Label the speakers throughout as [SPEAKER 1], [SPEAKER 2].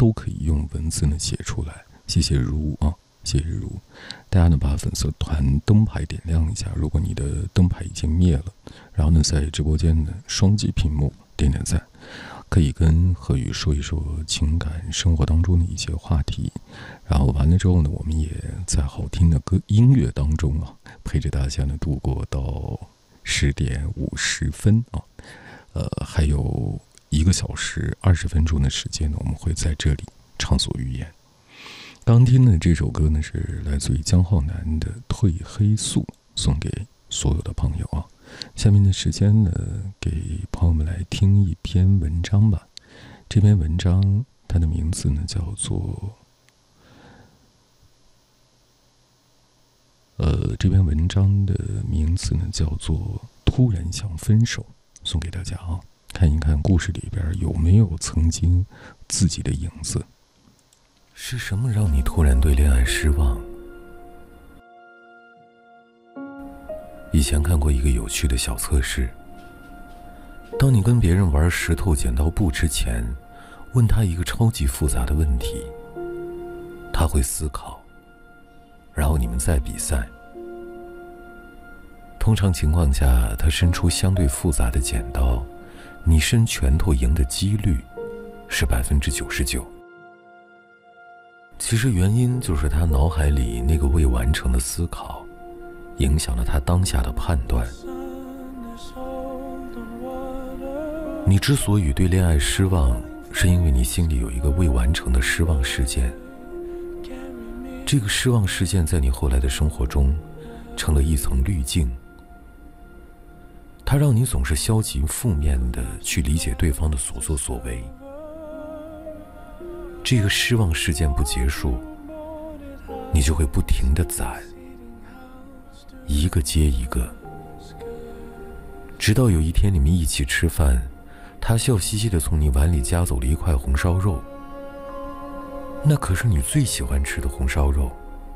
[SPEAKER 1] 都可以用文字呢写出来。谢谢如啊，谢谢如。大家呢把粉丝团灯牌点亮一下，如果你的灯牌已经灭了，然后呢在直播间呢双击屏幕点点赞，可以跟何宇说一说情感生活当中的一些话题，然后完了之后呢，我们也在好听的音乐当中啊，陪着大家呢度过到10点50分啊，还有1个小时20分钟的时间呢，我们会在这里畅所欲言。刚听的这首歌呢，是来自于江浩南的《褪黑素》，送给所有的朋友啊。下面的时间呢，给朋友们来听一篇文章吧。这篇文章它的名字呢叫做这篇文章的名字呢叫做突然想分手，送给大家啊，看一看故事里边有没有曾经自己的影子。
[SPEAKER 2] 是什么让你突然对恋爱失望？以前看过一个有趣的小测试，当你跟别人玩石头剪刀布之前，问他一个超级复杂的问题，他会思考，然后你们再比赛。通常情况下，他伸出相对复杂的剪刀，你伸拳头赢的几率是99%。其实原因就是他脑海里那个未完成的思考，影响了他当下的判断。你之所以对恋爱失望，是因为你心里有一个未完成的失望事件。这个失望事件在你后来的生活中成了一层滤镜，它让你总是消极负面地去理解对方的所作所为。这个失望事件不结束，你就会不停地攒，一个接一个，直到有一天你们一起吃饭，他笑嘻嘻地从你碗里夹走了一块红烧肉，那可是你最喜欢吃的红烧肉，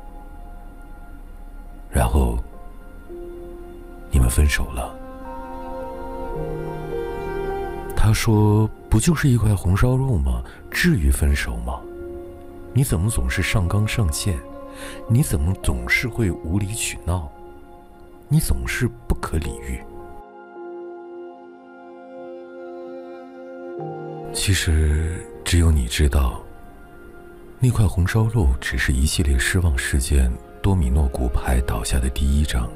[SPEAKER 2] 然后你们分手了。他说，不就是一块红烧肉吗？至于分手吗？你怎么总是上纲上线？你怎么总是会无理取闹？你总是不可理喻。其实只有你知道，那块红烧肉只是一系列失望事件多米诺骨牌倒下的第一章。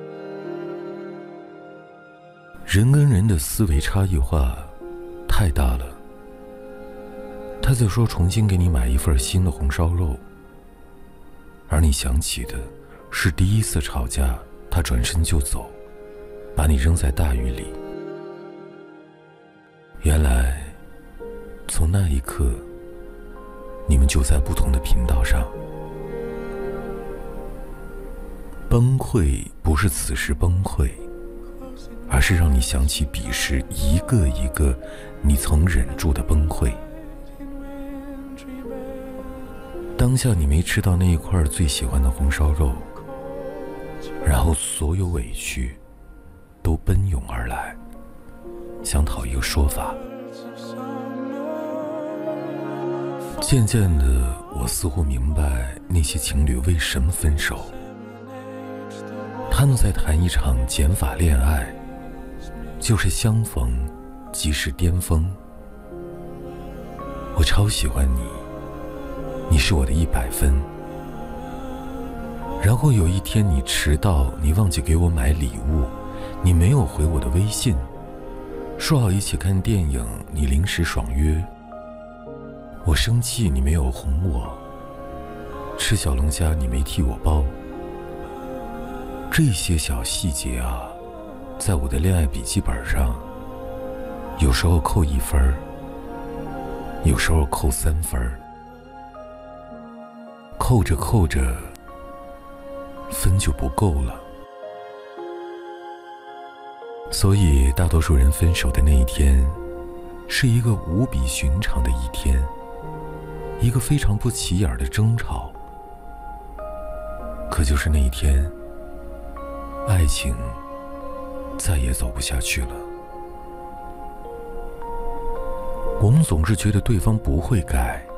[SPEAKER 2] 人跟人的思维差异化太大了。他在说重新给你买一份新的红烧肉，而你想起的是第一次吵架，他转身就走，把你扔在大雨里。原来从那一刻，你们就在不同的频道上。崩溃不是此时崩溃，而是让你想起彼时一个一个你曾忍住的崩溃。当下你没吃到那一块最喜欢的红烧肉，然后所有委屈都奔涌而来，想讨一个说法。渐渐的，我似乎明白那些情侣为什么分手。他们在谈一场减法恋爱，就是相逢即是巅峰。我超喜欢你，你是我的100分。然后有一天你迟到，你忘记给我买礼物，你没有回我的微信，说好一起看电影，你临时爽约。我生气，你没有哄我，吃小龙虾你没替我包。这些小细节啊，在我的恋爱笔记本上，有时候扣1分，有时候扣3分，扣着扣着，分就不够了。所以大多数人分手的那一天，是一个无比寻常的一天，一个非常不起眼的争吵。可就是那一天，爱情再也走不下去了。我们总是觉得对方不会改，